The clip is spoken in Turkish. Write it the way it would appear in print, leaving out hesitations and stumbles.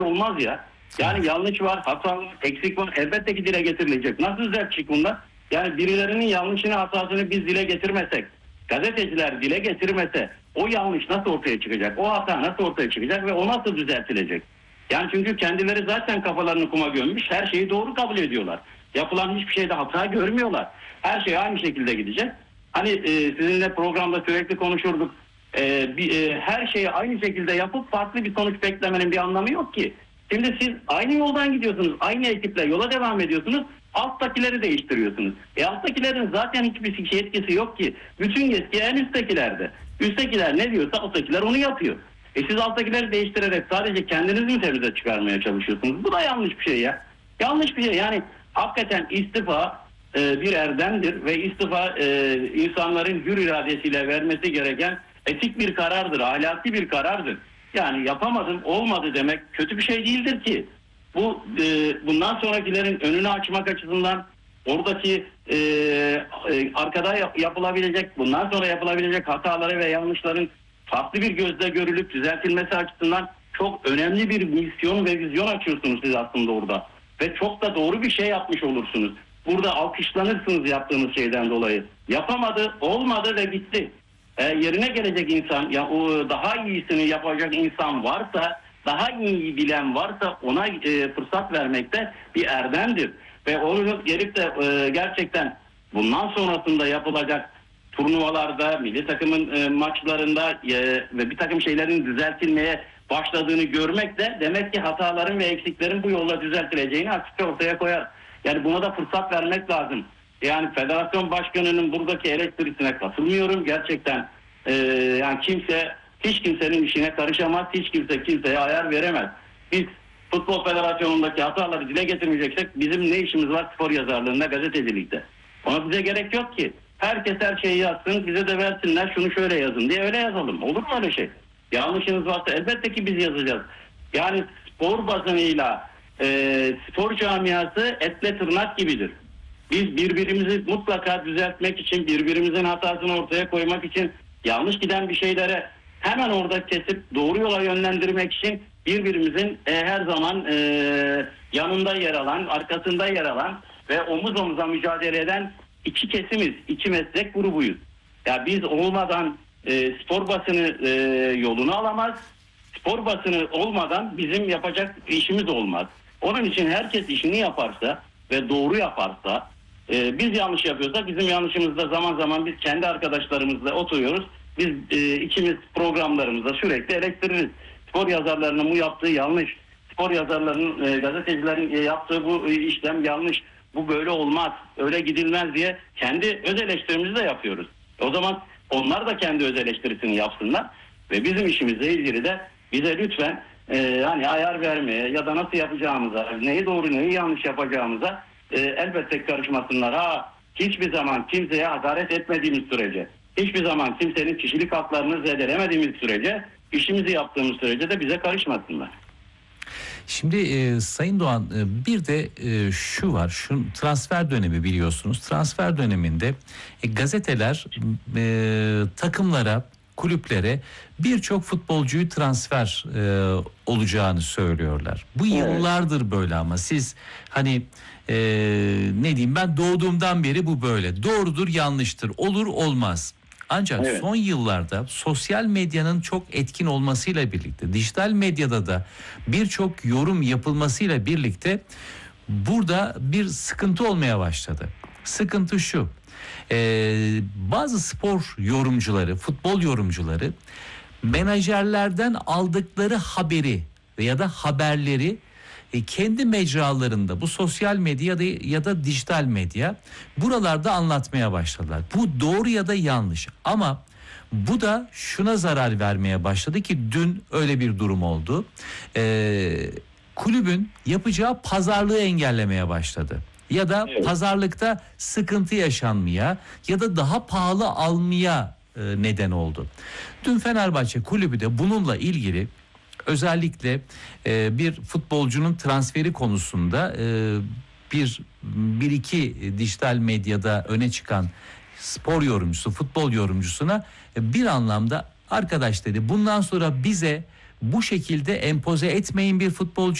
olmaz ya. Yani yanlış var, hata var, eksik var. Elbette ki dile getirilecek. Nasıl düzeltecek bunlar? Yani birilerinin yanlışını, hatasını biz dile getirmesek, gazeteciler dile getirmese o yanlış nasıl ortaya çıkacak? O hata nasıl ortaya çıkacak ve o nasıl düzeltilecek? Yani çünkü kendileri zaten kafalarını kuma gömmüş, her şeyi doğru kabul ediyorlar. Yapılan hiçbir şeyde hata görmüyorlar. Her şey aynı şekilde gidecek. Hani sizinle programda sürekli konuşurduk. Her şeyi aynı şekilde yapıp farklı bir sonuç beklemenin bir anlamı yok ki. Şimdi siz aynı yoldan gidiyorsunuz. Aynı ekiple yola devam ediyorsunuz. Alttakileri değiştiriyorsunuz. Alttakilerin zaten hiçbir yetkisi yok ki. Bütün yetki en üsttekilerde. Üsttekiler ne diyorsa alttakiler onu yapıyor. Siz alttakileri değiştirerek sadece kendinizi mi temize çıkarmaya çalışıyorsunuz? Bu da yanlış bir şey ya. Yanlış bir şey. Yani hakikaten istifa bir erdemdir ve istifa insanların hür iradesiyle vermesi gereken etik bir karardır, ahlaki bir karardır. Yani yapamadım, olmadı demek kötü bir şey değildir ki. Bu bundan sonrakilerin önünü açmak açısından oradaki arkada yapılabilecek, bundan sonra yapılabilecek hataları ve yanlışların farklı bir gözle görülüp düzeltilmesi açısından çok önemli bir misyon ve vizyon açıyorsunuz siz aslında orada. Ve çok da doğru bir şey yapmış olursunuz. Burada alkışlanırsınız yaptığınız şeyden dolayı. Yapamadı, olmadı ve bitti. Yerine gelecek insan, ya o daha iyisini yapacak insan varsa, daha iyi bilen varsa ona fırsat vermekte bir erdemdir. Ve onu gelip de gerçekten bundan sonrasında yapılacak turnuvalarda, milli takımın maçlarında ve bir takım şeylerin düzeltilmeye başladığını görmek de demek ki hataların ve eksiklerin bu yolla düzeltileceğini açıkça ortaya koyar. Yani buna da fırsat vermek lazım. Yani federasyon başkanının buradaki eleştirisine katılmıyorum. Gerçekten yani hiç kimsenin işine karışamaz. Hiç kimse kimseye ayar veremez. Biz Futbol Federasyonu'ndaki hataları dile getirmeyeceksek bizim ne işimiz var spor yazarlığında, gazetecilikte? Ona bize gerek yok ki. Herkes her şeyi yazsın, bize de versinler şunu şöyle yazın diye öyle yazalım. Olur mu öyle şey? Yanlışınız varsa elbette ki biz yazacağız. Yani spor basınıyla spor camiası etle tırnak gibidir. Biz birbirimizi mutlaka düzeltmek için, birbirimizin hatasını ortaya koymak için, yanlış giden bir şeylere hemen orada kesip doğru yola yönlendirmek için birbirimizin her zaman yanında yer alan, arkasında yer alan ve omuz omuza mücadele eden iki kesimiz, iki meslek grubuyuz. Ya biz olmadan spor basını yolunu alamaz, spor basını olmadan bizim yapacak işimiz olmaz. Onun için herkes işini yaparsa ve doğru yaparsa, biz yanlış yapıyorsak bizim yanlışımızda zaman zaman biz kendi arkadaşlarımızla oturuyoruz. Biz ikimiz programlarımızda sürekli eleştiririz. Spor yazarlarının bu yaptığı yanlış. Spor yazarlarının, gazetecilerin yaptığı bu işlem yanlış. Bu böyle olmaz, öyle gidilmez diye kendi öz eleştirimizi de yapıyoruz. O zaman onlar da kendi öz eleştirisini yapsınlar ve bizim işimizle ilgili de bize lütfen hani ayar vermeye ya da nasıl yapacağımıza, neyi doğru neyi yanlış yapacağımıza elbette karışmasınlar. Hiçbir zaman kimseye hakaret etmediğimiz sürece, hiçbir zaman kimsenin kişilik haklarını zedelemediğimiz sürece, işimizi yaptığımız sürece de bize karışmasınlar. Şimdi Sayın Doğan, bir de şu var, şu transfer dönemi biliyorsunuz. Transfer döneminde gazeteler takımlara, kulüplere birçok futbolcuyu transfer olacağını söylüyorlar. Bu yıllardır böyle ama siz hani ne diyeyim, ben doğduğumdan beri bu böyle. Doğrudur, yanlıştır, olur olmaz. Ancak son yıllarda sosyal medyanın çok etkin olmasıyla birlikte, dijital medyada da birçok yorum yapılmasıyla birlikte burada bir sıkıntı olmaya başladı. Sıkıntı şu: bazı spor yorumcuları, futbol yorumcuları menajerlerden aldıkları haberi ya da haberleri kendi mecralarında, bu sosyal medya ya da dijital medya, buralarda anlatmaya başladılar. Bu doğru ya da yanlış, ama bu da şuna zarar vermeye başladı ki dün öyle bir durum oldu. Kulübün yapacağı pazarlığı engellemeye başladı. Ya da pazarlıkta sıkıntı yaşanmaya ya da daha pahalı almaya neden oldu. Dün Fenerbahçe kulübü de bununla ilgili özellikle bir futbolcunun transferi konusunda bir iki dijital medyada öne çıkan spor yorumcusu, futbol yorumcusuna bir anlamda, arkadaş dedi, bundan sonra bize bu şekilde empoze etmeyin bir futbolcu.